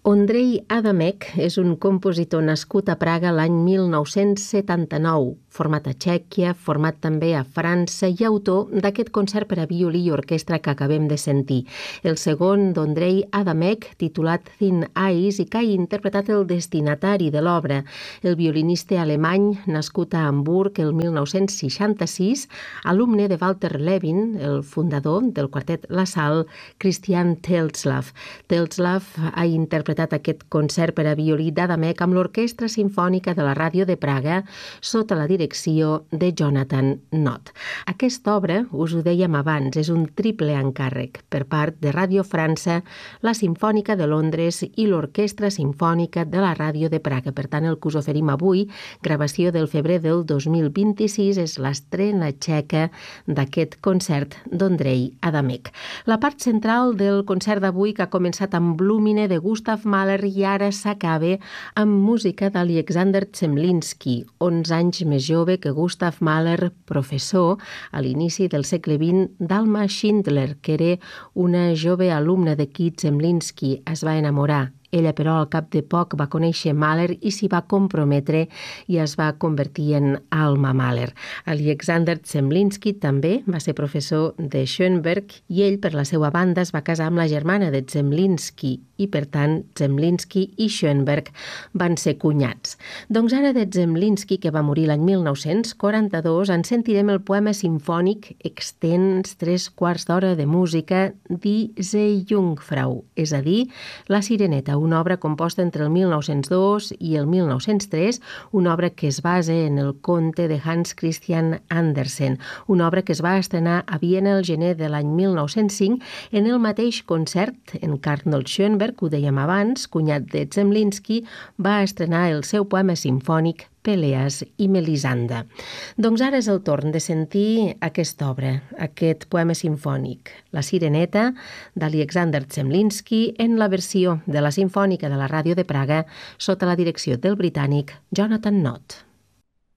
Ondřej Adamek és un compositor nascut a Praga l'any 1979, format a Txèquia, format també a França i autor d'aquest concert per a violí i orquestra que acabem de sentir. El segon d'Ondřej Adamek, titulat Thin Ice, i que ha interpretat el destinatari de l'obra, el violinista alemany nascut a Hamburg el 1966, alumne de Walter Levin, el fundador del quartet La Salle, Christian Tetzlaff. Tetzlaff ha interpretat aquest concert per a violí d'Adamek amb l'Orquestra Simfònica de la Ràdio de Praga sota la direcció de Jonathan Nott. Aquesta obra, us ho dèiem abans, és un triple encàrrec per part de Ràdio França, la Simfònica de Londres i l'Orquestra Simfònica de la Ràdio de Praga. Per tant, el que us oferim avui, gravació del febrer del 2026, és l'estrena txeca d'aquest concert d'Ondřej Adamek. La part central del concert d'avui, que ha començat amb Blumine de Gustav Mahler i ara s'acaba amb música d'Alexander Zemlinsky, 11 anys més jove que Gustav Mahler, professor a l'inici del segle XX d'Alma Schindler, que era una jove alumna de qui Zemlinsky es va enamorar. Ella, però, al cap de poc va conèixer Mahler i s'hi va comprometre i es va convertir en Alma Mahler. Alexander Zemlinsky també va ser professor de Schoenberg i ell, per la seva banda, es va casar amb la germana de Zemlinsky i, per tant, Zemlinsky i Schoenberg van ser cunyats. Doncs ara de Zemlinsky, que va morir l'any 1942, en sentirem el poema simfònic extens 3/4 d'hora de música Die Jungfrau, és a dir, La Sireneta, una obra composta entre el 1902 i el 1903, una obra que es basa en el conte de Hans Christian Andersen, una obra que es va estrenar a Viena el gener de l'any 1905 en el mateix concert en què Arnold Schoenberg, ho dèiem abans, cunyat de Zemlinsky, va estrenar el seu poema simfònic Peleas i Melisande. Doncs ara és el torn de sentir aquesta obra, aquest poema simfònic, La Sireneta, d'Alexander Zemlinsky, en la versió de la Simfònica de la Ràdio de Praga sota la direcció del britànic Jonathan Nott.